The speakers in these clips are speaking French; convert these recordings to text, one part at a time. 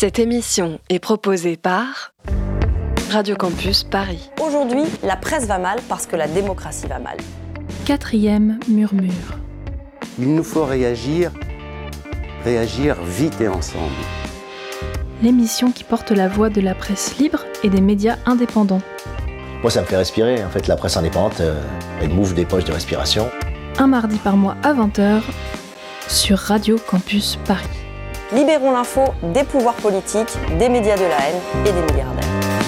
Cette émission est proposée par Radio Campus Paris. Aujourd'hui, la presse va mal parce que la démocratie va mal. 4e murmure. Il nous faut réagir vite et ensemble. L'émission qui porte la voix de la presse libre et des médias indépendants. Moi, ça me fait respirer. En fait, la presse indépendante, elle m'ouvre des poches de respiration. Un mardi par mois à 20h sur Radio Campus Paris. Libérons l'info des pouvoirs politiques, des médias de la haine et des milliardaires.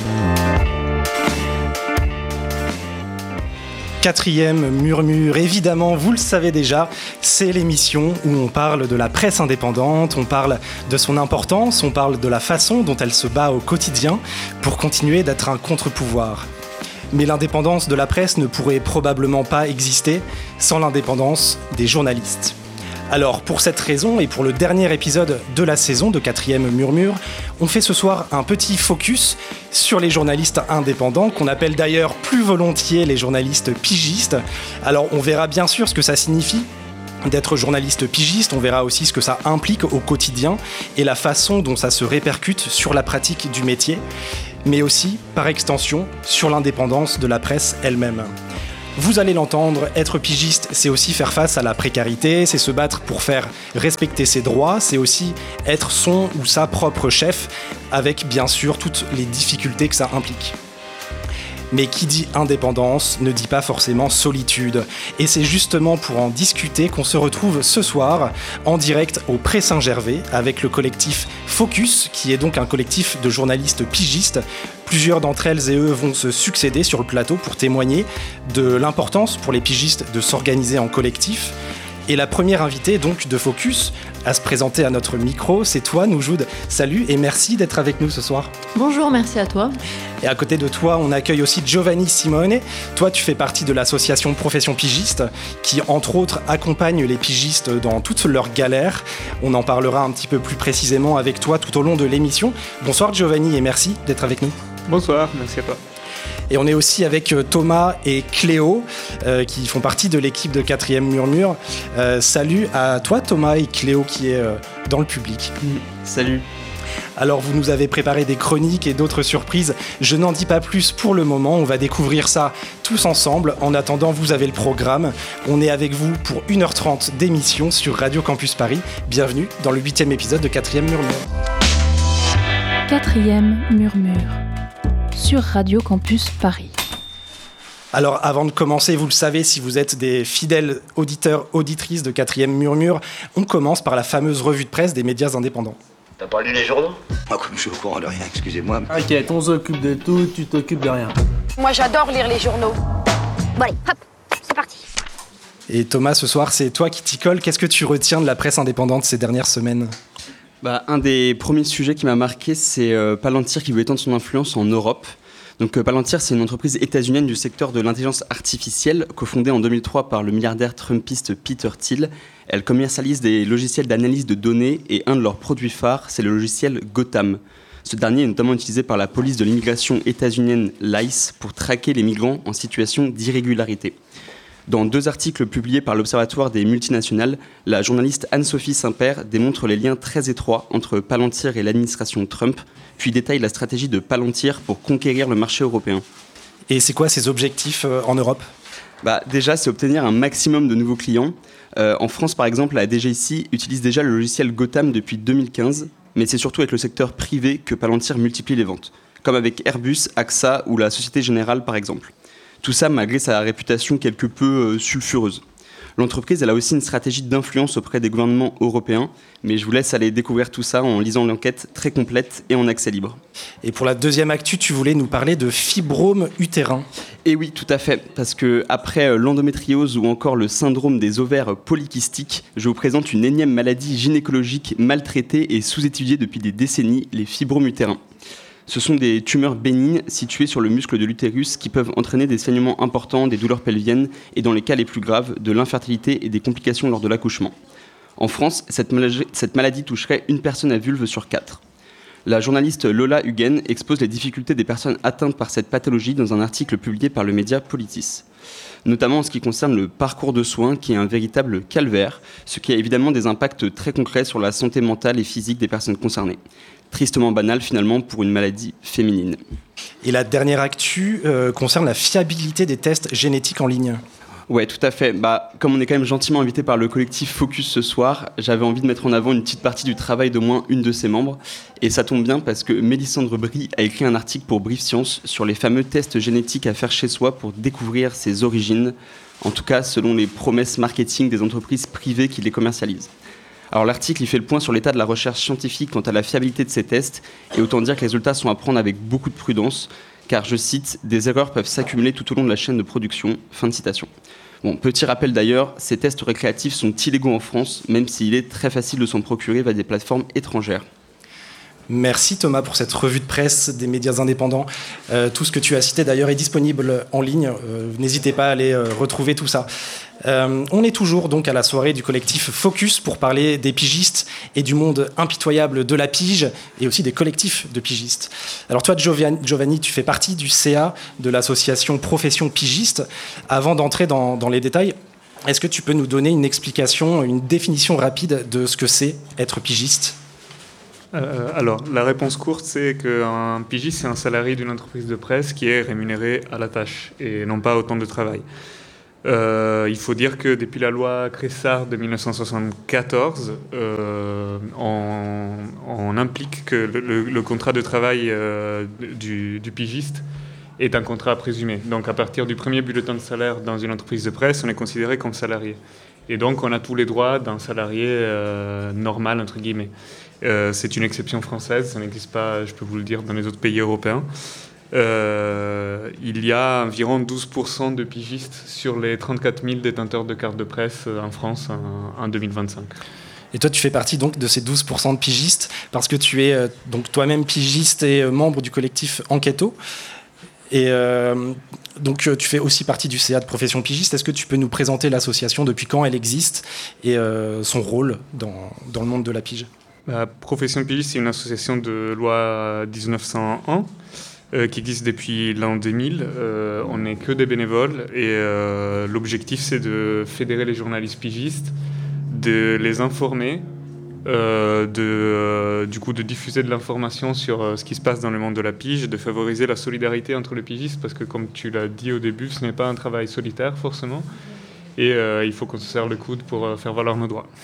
4e murmure, évidemment, vous le savez déjà, c'est l'émission où on parle de la presse indépendante, on parle de son importance, on parle de la façon dont elle se bat au quotidien pour continuer d'être un contre-pouvoir. Mais l'indépendance de la presse ne pourrait probablement pas exister sans l'indépendance des journalistes. Alors, pour cette raison et pour le dernier épisode de la saison de 4e murmure, on fait ce soir un petit focus sur les journalistes indépendants, qu'on appelle d'ailleurs plus volontiers les journalistes pigistes. Alors, on verra bien sûr ce que ça signifie d'être journaliste pigiste, on verra aussi ce que ça implique au quotidien et la façon dont ça se répercute sur la pratique du métier, mais aussi, par extension, sur l'indépendance de la presse elle-même. Vous allez l'entendre, être pigiste, c'est aussi faire face à la précarité, c'est se battre pour faire respecter ses droits, c'est aussi être son ou sa propre chef, avec bien sûr toutes les difficultés que ça implique. Mais qui dit indépendance ne dit pas forcément solitude. Et c'est justement pour en discuter qu'on se retrouve ce soir en direct au Pré Saint-Gervais avec le collectif Focus, qui est donc un collectif de journalistes pigistes. Plusieurs d'entre elles et eux vont se succéder sur le plateau pour témoigner de l'importance pour les pigistes de s'organiser en collectif. Et la première invitée donc de Focus à se présenter à notre micro, c'est toi Noujoud. Salut et merci d'être avec nous ce soir. Bonjour, merci à toi. Et à côté de toi, on accueille aussi Giovanni Simone. Toi, tu fais partie de l'association Profession Pigiste qui, entre autres, accompagne les pigistes dans toutes leurs galères. On en parlera un petit peu plus précisément avec toi tout au long de l'émission. Bonsoir Giovanni et merci d'être avec nous. Bonsoir, merci à toi. Et on est aussi avec Thomas et Cléo qui font partie de l'équipe de 4e murmure. Salut à toi Thomas et Cléo qui est dans le public. Salut. Alors vous nous avez préparé des chroniques et d'autres surprises. Je n'en dis pas plus pour le moment, on va découvrir ça tous ensemble. En attendant, vous avez le programme. On est avec vous pour 1h30 d'émission sur Radio Campus Paris. Bienvenue dans le 8e épisode de 4e murmure. 4e murmure sur Radio Campus Paris. Alors avant de commencer, vous le savez, si vous êtes des fidèles auditeurs, auditrices de 4e murmure, on commence par la fameuse revue de presse des médias indépendants. T'as pas lu les journaux ? Moi, comme je suis au courant de rien, excusez-moi. T'inquiète, on s'occupe de tout, tu t'occupes de rien. Moi j'adore lire les journaux. Bon allez, hop, c'est parti. Et Thomas, ce soir, c'est toi qui t'y colle. Qu'est-ce que tu retiens de la presse indépendante ces dernières semaines ? Un des premiers sujets qui m'a marqué, c'est Palantir qui veut étendre son influence en Europe. Donc Palantir, c'est une entreprise états-unienne du secteur de l'intelligence artificielle, cofondée en 2003 par le milliardaire trumpiste Peter Thiel. Elle commercialise des logiciels d'analyse de données et un de leurs produits phares, c'est le logiciel Gotham. Ce dernier est notamment utilisé par la police de l'immigration états-unienne l'ICE pour traquer les migrants en situation d'irrégularité. Dans 2 articles publiés par l'Observatoire des multinationales, la journaliste Anne-Sophie Saint-Père démontre les liens très étroits entre Palantir et l'administration Trump, puis détaille la stratégie de Palantir pour conquérir le marché européen. Et c'est quoi ses objectifs en Europe ? Déjà, c'est obtenir un maximum de nouveaux clients. En France, par exemple, la DGIC utilise déjà le logiciel Gotham depuis 2015, mais c'est surtout avec le secteur privé que Palantir multiplie les ventes, comme avec Airbus, AXA ou la Société Générale, par exemple. Tout ça malgré sa réputation quelque peu sulfureuse. L'entreprise elle a aussi une stratégie d'influence auprès des gouvernements européens, mais je vous laisse aller découvrir tout ça en lisant l'enquête très complète et en accès libre. Et pour la deuxième actu, tu voulais nous parler de fibrome utérin. Et oui, tout à fait, parce que après l'endométriose ou encore le syndrome des ovaires polykystiques, je vous présente une énième maladie gynécologique maltraitée et sous-étudiée depuis des décennies, les fibromes utérins. Ce sont des tumeurs bénignes situées sur le muscle de l'utérus qui peuvent entraîner des saignements importants, des douleurs pelviennes et, dans les cas les plus graves, de l'infertilité et des complications lors de l'accouchement. En France, cette maladie toucherait une personne à vulve sur 4. La journaliste Lola Huguen expose les difficultés des personnes atteintes par cette pathologie dans un article publié par le média Politis. notamment en ce qui concerne le parcours de soins qui est un véritable calvaire, ce qui a évidemment des impacts très concrets sur la santé mentale et physique des personnes concernées. Tristement banal finalement pour une maladie féminine. Et la dernière actu concerne la fiabilité des tests génétiques en ligne. Ouais, tout à fait. Comme on est quand même gentiment invité par le collectif Focus ce soir, j'avais envie de mettre en avant une petite partie du travail d'au moins une de ses membres. Et ça tombe bien parce que Mélissandre Brie a écrit un article pour Brief Science sur les fameux tests génétiques à faire chez soi pour découvrir ses origines, en tout cas selon les promesses marketing des entreprises privées qui les commercialisent. Alors l'article il fait le point sur l'état de la recherche scientifique quant à la fiabilité de ces tests, et autant dire que les résultats sont à prendre avec beaucoup de prudence, car, je cite, « des erreurs peuvent s'accumuler tout au long de la chaîne de production ». Fin de citation. Bon, petit rappel d'ailleurs, ces tests récréatifs sont illégaux en France, même s'il est très facile de s'en procurer via des plateformes étrangères. Merci Thomas pour cette revue de presse des médias indépendants. Tout ce que tu as cité d'ailleurs est disponible en ligne. N'hésitez pas à aller retrouver tout ça. On est toujours donc à la soirée du collectif Focus pour parler des pigistes et du monde impitoyable de la pige et aussi des collectifs de pigistes. Alors toi Giovanni, tu fais partie du CA de l'association Profession Pigiste. Avant d'entrer dans les détails, est-ce que tu peux nous donner une explication, une définition rapide de ce que c'est être pigiste ? Alors, la réponse courte, c'est qu'un pigiste, c'est un salarié d'une entreprise de presse qui est rémunéré à la tâche et non pas au temps de travail. Il faut dire que depuis la loi Cressard de 1974, on implique que le contrat de travail du pigiste est un contrat présumé. Donc, à partir du premier bulletin de salaire dans une entreprise de presse, on est considéré comme salarié. Et donc, on a tous les droits d'un salarié normal, entre guillemets. C'est une exception française, ça n'existe pas, je peux vous le dire, dans les autres pays européens. Il y a environ 12% de pigistes sur les 34 000 détenteurs de cartes de presse en France en 2025. Et toi, tu fais partie donc de ces 12% de pigistes parce que tu es donc toi-même pigiste et membre du collectif Enquêto. Et donc, tu fais aussi partie du CA de Profession Pigiste. Est-ce que tu peux nous présenter l'association, depuis quand elle existe et son rôle dans le monde de la pige ? La Profession Pigiste, c'est une association de loi 1901 qui existe depuis l'an 2000. On n'est que des bénévoles et l'objectif, c'est de fédérer les journalistes pigistes, de les informer, du coup de diffuser de l'information sur ce qui se passe dans le monde de la pige, de favoriser la solidarité entre les pigistes, parce que comme tu l'as dit au début, ce n'est pas un travail solitaire forcément, et il faut qu'on se serre le coude pour faire valoir nos droits.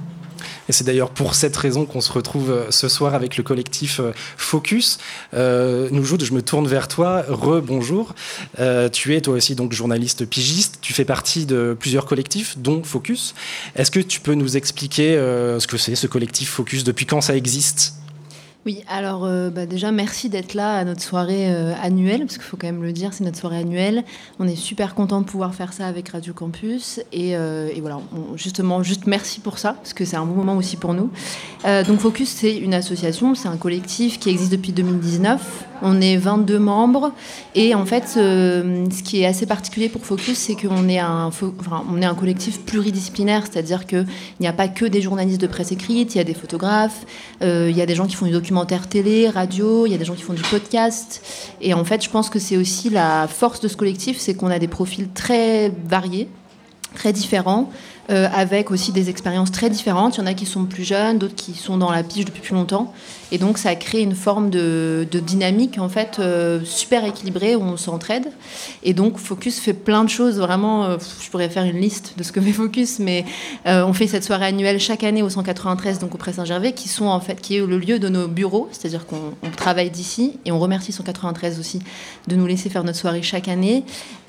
Et c'est d'ailleurs pour cette raison qu'on se retrouve ce soir avec le collectif Focus. Noujoud, je me tourne vers toi. Bonjour. Tu es toi aussi donc journaliste pigiste. Tu fais partie de plusieurs collectifs, dont Focus. Est-ce que tu peux nous expliquer ce que c'est ce collectif Focus, depuis quand ça existe ? Oui, alors déjà merci d'être là à notre soirée annuelle, parce qu'il faut quand même le dire, c'est notre soirée annuelle. On est super contents de pouvoir faire ça avec Radio Campus et voilà, juste merci pour ça, parce que c'est un bon moment aussi pour nous. Donc Focus, c'est une association, c'est un collectif qui existe depuis 2019. On est 22 membres et en fait, ce qui est assez particulier pour Focus, c'est qu'on est un collectif pluridisciplinaire, c'est-à-dire qu'il n'y a pas que des journalistes de presse écrite, il y a des photographes, il y a des gens qui font du documentaire télé, radio, il y a des gens qui font du podcast. Et en fait, je pense que c'est aussi la force de ce collectif, c'est qu'on a des profils très variés, très différents, avec aussi des expériences très différentes. Il y en a qui sont plus jeunes, d'autres qui sont dans la pige depuis plus longtemps. Et donc, ça crée une forme de dynamique, en fait, super équilibrée, où on s'entraide. Et donc, Focus fait plein de choses, vraiment. Je pourrais faire une liste de ce que fait Focus, mais on fait cette soirée annuelle chaque année au 193, donc au Pré Saint-Gervais, qui est le lieu de nos bureaux, c'est-à-dire qu'on travaille d'ici. Et on remercie 193 aussi de nous laisser faire notre soirée chaque année.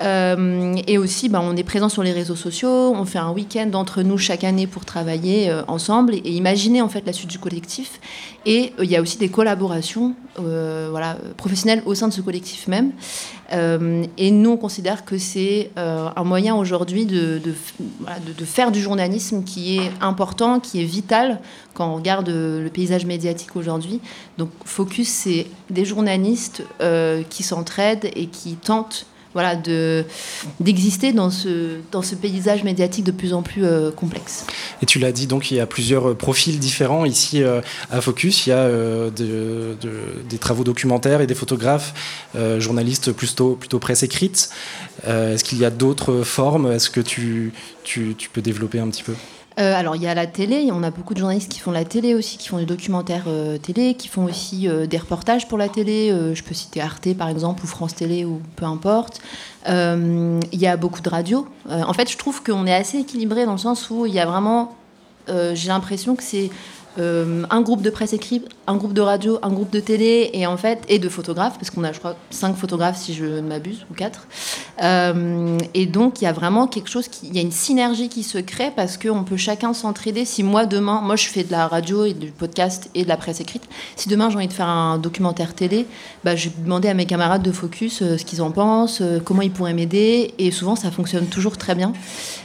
Et aussi, on est présent sur les réseaux sociaux. On fait un week-end d'entre nous chaque année pour travailler ensemble et imaginer en fait la suite du collectif. Et il y a aussi des collaborations professionnelles au sein de ce collectif même. Et nous, on considère que c'est un moyen aujourd'hui de faire du journalisme qui est important, qui est vital quand on regarde le paysage médiatique aujourd'hui. Donc Focus, c'est des journalistes qui s'entraident et qui tentent voilà, d'exister dans ce paysage médiatique de plus en plus complexe. Et tu l'as dit, donc il y a plusieurs profils différents ici à Focus. Il y a des travaux documentaires et des photographes, journalistes plutôt presse écrite. Est-ce qu'il y a d'autres formes? Est-ce que tu peux développer un petit peu? Alors, il y a la télé. On a beaucoup de journalistes qui font la télé aussi, qui font des documentaires télé, qui font aussi des reportages pour la télé. Je peux citer Arte, par exemple, ou France Télé, ou peu importe. Il y a beaucoup de radio. En fait, je trouve qu'on est assez équilibré dans le sens où il y a vraiment... j'ai l'impression que c'est un groupe de presse écrite, un groupe de radio, un groupe de télé et de photographes, parce qu'on a, je crois, 5 photographes si je ne m'abuse, ou 4. Et donc il y a vraiment quelque chose, il y a une synergie qui se crée parce qu'on peut chacun s'entraider. Si moi je fais de la radio et du podcast et de la presse écrite, si demain j'ai envie de faire un documentaire télé, je vais demander à mes camarades de Focus ce qu'ils en pensent, comment ils pourraient m'aider, et souvent ça fonctionne toujours très bien.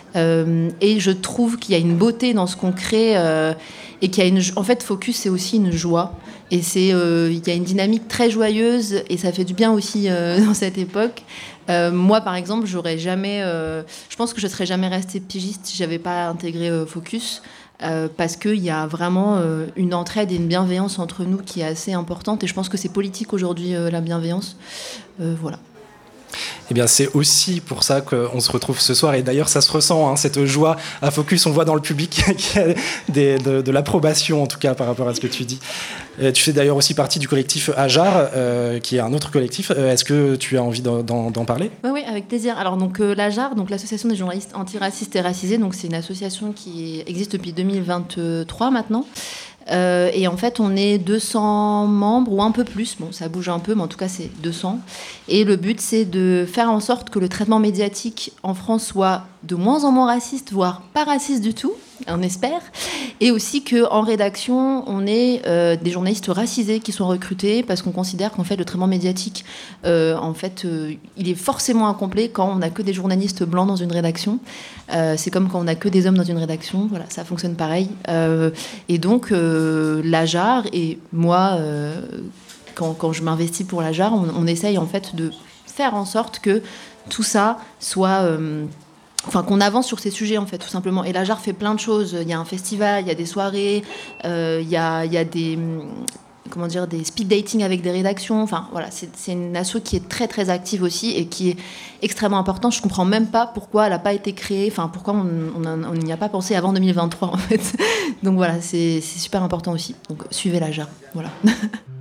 Et je trouve qu'il y a une beauté dans ce qu'on crée et qu'il y a en fait, Focus, c'est aussi une joie. Et il y a une dynamique très joyeuse et ça fait du bien aussi dans cette époque. Moi, par exemple, je pense que je ne serais jamais restée pigiste si je n'avais pas intégré Focus. Parce qu'il y a vraiment une entraide et une bienveillance entre nous qui est assez importante. Et je pense que c'est politique aujourd'hui, la bienveillance. Voilà. Eh bien, c'est aussi pour ça qu'on se retrouve ce soir. Et d'ailleurs, ça se ressent, cette joie à Focus. On voit dans le public qu'il y a de l'approbation, en tout cas, par rapport à ce que tu dis. Tu fais d'ailleurs aussi partie du collectif Ajar, qui est un autre collectif. Est-ce que tu as envie d'en parler ? Oui, avec plaisir. Alors, donc, l'Ajar, donc, l'Association des journalistes antiracistes et racisés, donc, c'est une association qui existe depuis 2023 maintenant. Et en fait, on est 200 membres ou un peu plus. Bon, ça bouge un peu, mais en tout cas, c'est 200. Et le but, c'est de faire en sorte que le traitement médiatique en France soit de moins en moins raciste, voire pas raciste du tout, on espère. Et aussi qu'en rédaction, on ait des journalistes racisés qui sont recrutés parce qu'on considère qu'en fait, le traitement médiatique, il est forcément incomplet quand on n'a que des journalistes blancs dans une rédaction. C'est comme quand on n'a que des hommes dans une rédaction. Voilà, ça fonctionne pareil. Et donc, l'Ajar et moi, quand je m'investis pour l'Ajar, on essaye en fait de faire en sorte que tout ça soit... qu'on avance sur ces sujets, en fait, tout simplement. Et l'Ajar fait plein de choses. Il y a un festival, il y a des soirées, il y a des... des speed dating avec des rédactions. Enfin, voilà, c'est une asso qui est très, très active aussi et qui est extrêmement importante. Je ne comprends même pas pourquoi elle n'a pas été créée, pourquoi on n'y a pas pensé avant 2023, en fait. Donc voilà, c'est super important aussi. Donc, suivez l'Ajar, voilà.